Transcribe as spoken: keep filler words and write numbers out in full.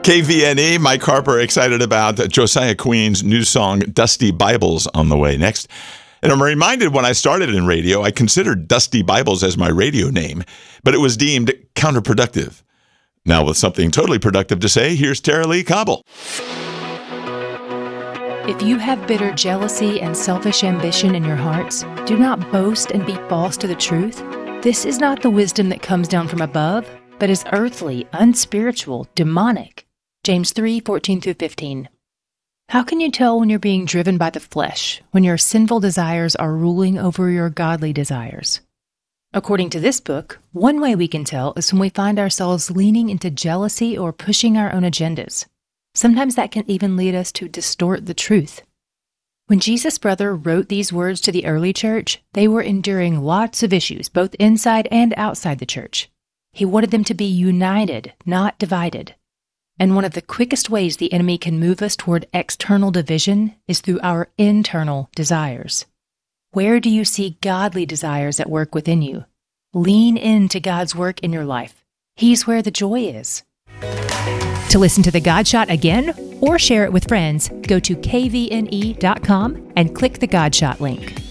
K V N E, Mike Harper, excited about Josiah Queen's new song, Dusty Bibles, on the way next. And I'm reminded when I started in radio, I considered Dusty Bibles as my radio name, but it was deemed counterproductive. Now with something totally productive to say, here's Tara Lee Cobble. If you have bitter jealousy and selfish ambition in your hearts, do not boast and be false to the truth. This is not the wisdom that comes down from above, but is earthly, unspiritual, demonic. James three, fourteen through fifteen. How can you tell when you're being driven by the flesh, when your sinful desires are ruling over your godly desires? According to this book, one way we can tell is when we find ourselves leaning into jealousy or pushing our own agendas. Sometimes that can even lead us to distort the truth. When Jesus' brother wrote these words to the early church, they were enduring lots of issues, both inside and outside the church. He wanted them to be united, not divided. And one of the quickest ways the enemy can move us toward external division is through our internal desires. Where do you see godly desires at work within you? Lean into God's work in your life. He's where the joy is. To listen to The God Shot again or share it with friends, go to K V N E dot com and click the God Shot link.